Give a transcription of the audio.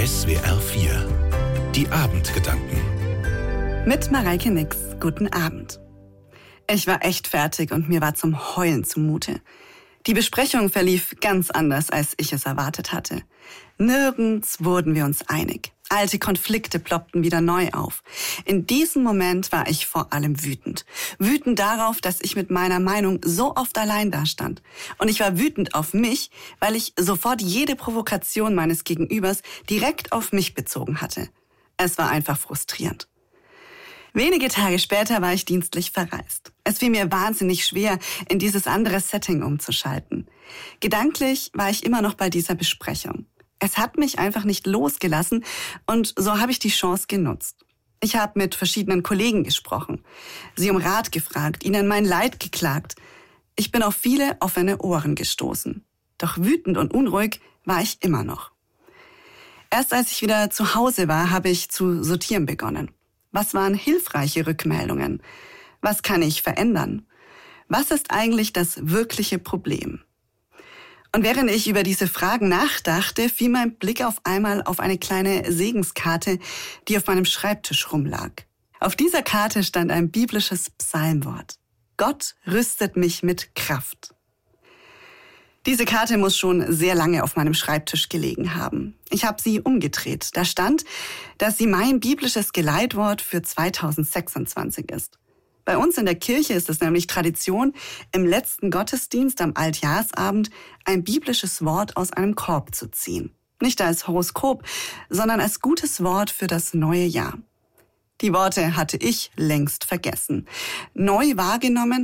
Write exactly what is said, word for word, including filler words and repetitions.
S W R vier. Die Abendgedanken. Mit Mareike Nix. Guten Abend. Ich war echt fertig und mir war zum Heulen zumute. Die Besprechung verlief ganz anders, als ich es erwartet hatte. Nirgends wurden wir uns einig. Alte Konflikte ploppten wieder neu auf. In diesem Moment war ich vor allem wütend. Wütend darauf, dass ich mit meiner Meinung so oft allein dastand. Und ich war wütend auf mich, weil ich sofort jede Provokation meines Gegenübers direkt auf mich bezogen hatte. Es war einfach frustrierend. Wenige Tage später war ich dienstlich verreist. Es fiel mir wahnsinnig schwer, in dieses andere Setting umzuschalten. Gedanklich war ich immer noch bei dieser Besprechung. Es hat mich einfach nicht losgelassen und so habe ich die Chance genutzt. Ich habe mit verschiedenen Kollegen gesprochen, sie um Rat gefragt, ihnen mein Leid geklagt. Ich bin auf viele offene Ohren gestoßen. Doch wütend und unruhig war ich immer noch. Erst als ich wieder zu Hause war, habe ich zu sortieren begonnen. Was waren hilfreiche Rückmeldungen? Was kann ich verändern? Was ist eigentlich das wirkliche Problem? Und während ich über diese Fragen nachdachte, fiel mein Blick auf einmal auf eine kleine Segenskarte, die auf meinem Schreibtisch rumlag. Auf dieser Karte stand ein biblisches Psalmwort. Gott rüstet mich mit Kraft. Diese Karte muss schon sehr lange auf meinem Schreibtisch gelegen haben. Ich habe sie umgedreht. Da stand, dass sie mein biblisches Geleitwort für zweitausendsechsundzwanzig ist. Bei uns in der Kirche ist es nämlich Tradition, im letzten Gottesdienst am Altjahrsabend ein biblisches Wort aus einem Korb zu ziehen. Nicht als Horoskop, sondern als gutes Wort für das neue Jahr. Die Worte hatte ich längst vergessen. Neu wahrgenommen